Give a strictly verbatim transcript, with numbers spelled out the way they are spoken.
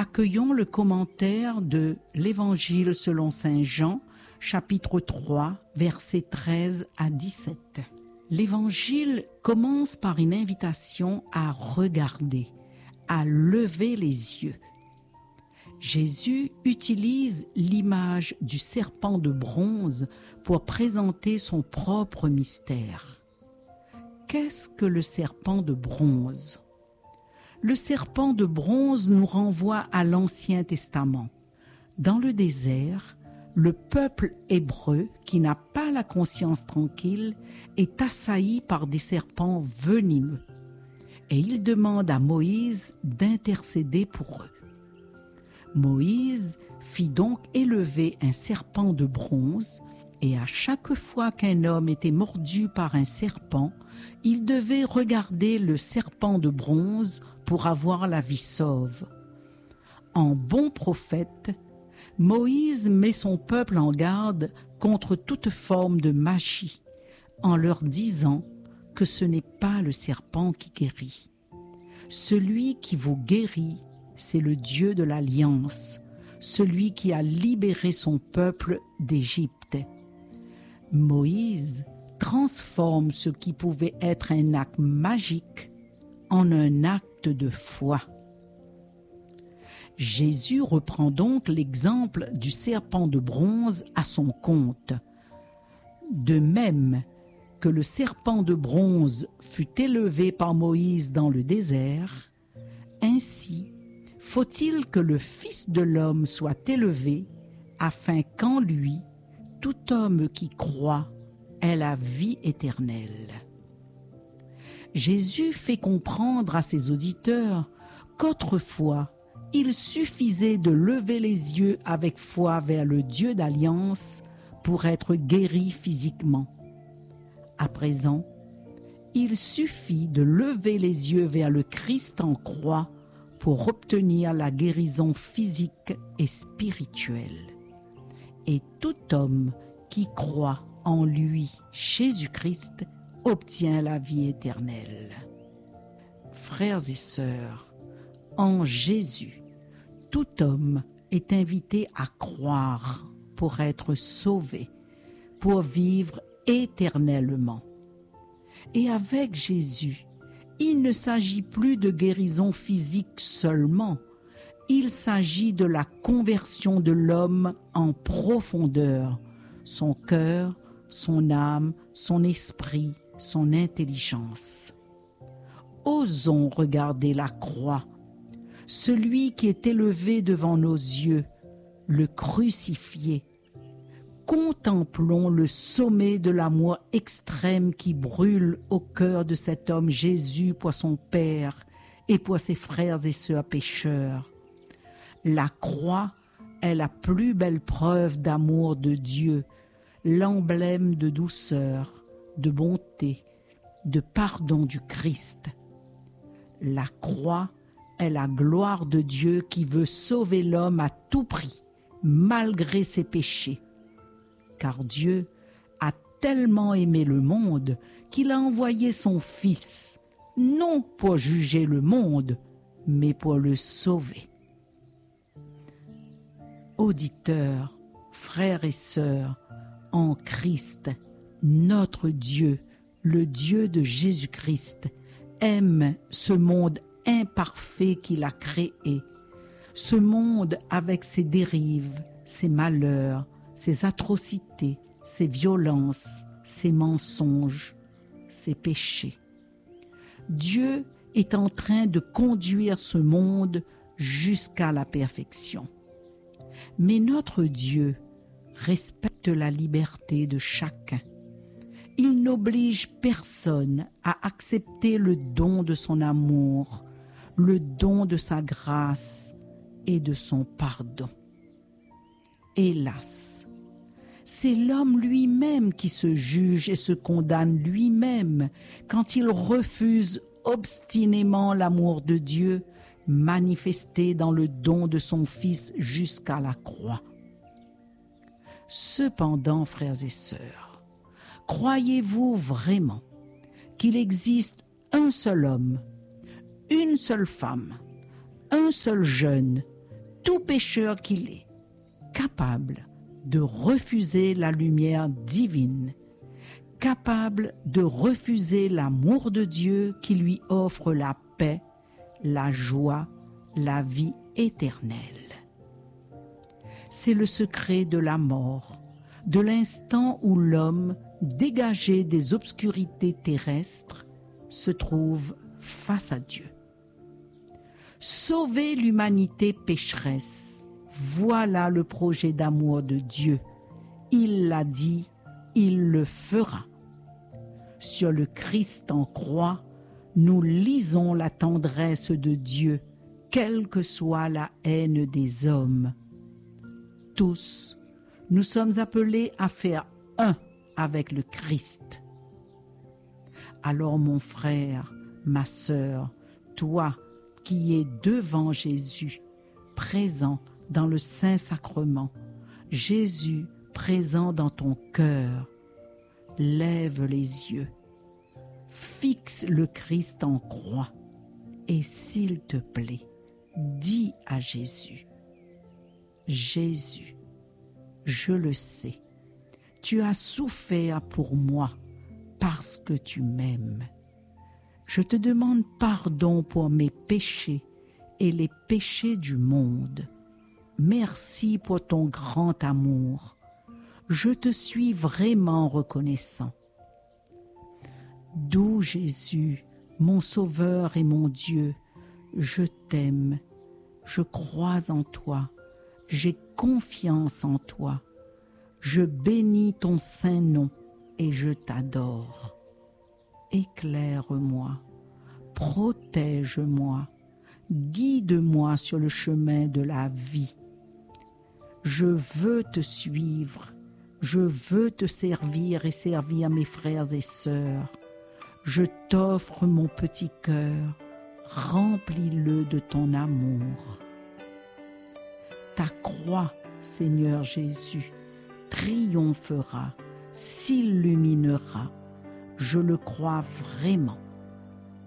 Accueillons le commentaire de l'Évangile selon saint Jean, chapitre trois, versets treize à dix-sept. L'Évangile commence par une invitation à regarder, à lever les yeux. Jésus utilise l'image du serpent de bronze pour présenter son propre mystère. Qu'est-ce que le serpent de bronze ? Le serpent de bronze nous renvoie à l'Ancien Testament. Dans le désert, le peuple hébreu, qui n'a pas la conscience tranquille, est assailli par des serpents venimeux. Et il demande à Moïse d'intercéder pour eux. Moïse fit donc élever un serpent de bronze, et à chaque fois qu'un homme était mordu par un serpent, il devait regarder le serpent de bronze pour avoir la vie sauve. En bon prophète, Moïse met son peuple en garde contre toute forme de magie, en leur disant que ce n'est pas le serpent qui guérit. Celui qui vous guérit, c'est le Dieu de l'Alliance, celui qui a libéré son peuple d'Égypte. Moïse transforme ce qui pouvait être un acte magique en un acte de foi. Jésus reprend donc l'exemple du serpent de bronze à son compte. De même que le serpent de bronze fut élevé par Moïse dans le désert, ainsi faut-il que le Fils de l'homme soit élevé, afin qu'en lui, tout homme qui croit ait la vie éternelle. Jésus fait comprendre à ses auditeurs qu'autrefois, il suffisait de lever les yeux avec foi vers le Dieu d'Alliance pour être guéri physiquement. À présent, il suffit de lever les yeux vers le Christ en croix pour obtenir la guérison physique et spirituelle. Et tout homme qui croit en lui, Jésus-Christ, obtient la vie éternelle. Frères et sœurs, en Jésus, tout homme est invité à croire pour être sauvé, pour vivre éternellement. Et avec Jésus, il ne s'agit plus de guérison physique seulement, il s'agit de la conversion de l'homme en profondeur, son cœur, son âme, son esprit, son intelligence. Osons regarder la croix, celui qui est élevé devant nos yeux, le crucifié. Contemplons le sommet de l'amour extrême qui brûle au cœur de cet homme Jésus pour son Père et pour ses frères et sœurs pécheurs. La croix est la plus belle preuve d'amour de Dieu, l'emblème de douceur, de bonté, de pardon du Christ. La croix est la gloire de Dieu qui veut sauver l'homme à tout prix, malgré ses péchés. Car Dieu a tellement aimé le monde qu'il a envoyé son Fils, non pour juger le monde, mais pour le sauver. Auditeurs, frères et sœurs, en Christ, notre Dieu, le Dieu de Jésus-Christ, aime ce monde imparfait qu'il a créé, ce monde avec ses dérives, ses malheurs, ses atrocités, ses violences, ses mensonges, ses péchés. Dieu est en train de conduire ce monde jusqu'à la perfection. Mais notre Dieu respecte la liberté de chacun. Il n'oblige personne à accepter le don de son amour, le don de sa grâce et de son pardon. Hélas, c'est l'homme lui-même qui se juge et se condamne lui-même quand il refuse obstinément l'amour de Dieu manifesté dans le don de son Fils jusqu'à la croix. Cependant, frères et sœurs, croyez-vous vraiment qu'il existe un seul homme, une seule femme, un seul jeune, tout pécheur qu'il est, capable de refuser la lumière divine, capable de refuser l'amour de Dieu qui lui offre la paix, la joie, la vie éternelle. C'est le secret de la mort, de l'instant où l'homme, dégagé des obscurités terrestres, se trouve face à Dieu. Sauver l'humanité pécheresse, voilà le projet d'amour de Dieu. Il l'a dit, il le fera. Sur le Christ en croix, nous lisons la tendresse de Dieu, quelle que soit la haine des hommes. Tous, nous sommes appelés à faire un avec le Christ. Alors mon frère, ma sœur, toi qui es devant Jésus, présent dans le Saint-Sacrement, Jésus présent dans ton cœur, lève les yeux, fixe le Christ en croix et s'il te plaît, dis à Jésus, Jésus, je le sais, tu as souffert pour moi parce que tu m'aimes. Je te demande pardon pour mes péchés et les péchés du monde. Merci pour ton grand amour. Je te suis vraiment reconnaissant. Doux Jésus, mon Sauveur et mon Dieu, je t'aime, je crois en toi, j'ai confiance en toi. Je bénis ton saint nom et je t'adore. Éclaire-moi, protège-moi, guide-moi sur le chemin de la vie. Je veux te suivre, je veux te servir et servir mes frères et sœurs. Je t'offre mon petit cœur, remplis-le de ton amour. Ta croix, Seigneur Jésus, triomphera, s'illuminera. Je le crois vraiment.